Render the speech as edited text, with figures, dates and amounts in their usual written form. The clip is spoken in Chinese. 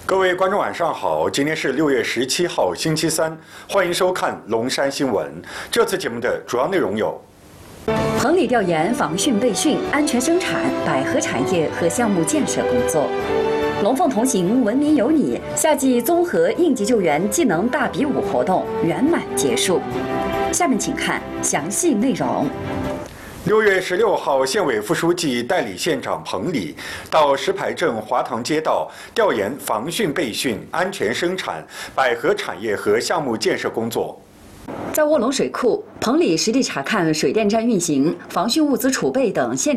各位观众晚上好，今天是6月17号星期三，欢迎收看龙山新闻。这次节目的主要内容有： 棚里调研防汛备汛、安全生产、百合产业和项目建设工作；龙凤同行、文明有你夏季综合应急救援技能大比武活动圆满结束。下面请看详细内容。 6月16号，县委副书记代理县长彭礼到石牌镇华塘街道调研防汛备汛、安全生产、百合产业和项目建设工作。 在卧龙水库，彭礼实地查看水电站运行、防汛物资储备等现